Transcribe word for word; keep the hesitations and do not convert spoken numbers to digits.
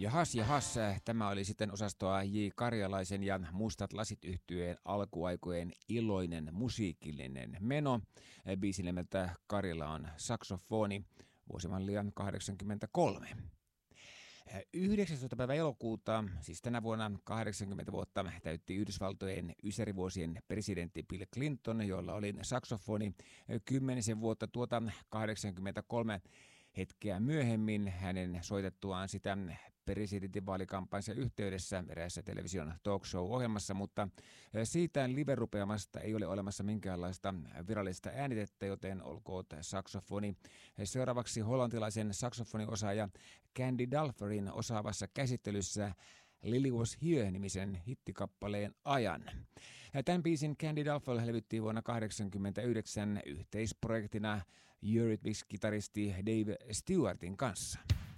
Jahas, jahas, tämä oli sitten osastoa J. Karjalaisen ja Mustat lasit -yhtyeen alkuaikojen iloinen musiikillinen meno. Biisin nimeltä Karjala on saksofoni, vuosimallia kahdeksankymmentäkolme. yhdeksästoista päivä elokuuta, siis tänä vuonna kahdeksankymmentä vuotta, täytti Yhdysvaltojen ysärivuosien presidentti Bill Clinton, jolla oli saksofoni. Kymmenisen vuotta tuota kahdeksankymmentäkolme hetkeä myöhemmin hänen soitettuaan sitä presidentinvaalikampanjansa yhteydessä eräässä television talk show-ohjelmassa, mutta siitä live-rupeamasta ei ole olemassa minkäänlaista virallista äänitettä, joten olkoon saksofoni. Seuraavaksi hollantilaisen saksofoniosaaja Candy Dulferin osaavassa käsittelyssä Lily Was Here-nimisen hittikappaleen ajan. Tämän biisin Candy Dulfer levytti vuonna tuhatyhdeksänsataakahdeksankymmentäyhdeksän yhteisprojektina Eurythmics-kitaristi Dave Stewartin kanssa.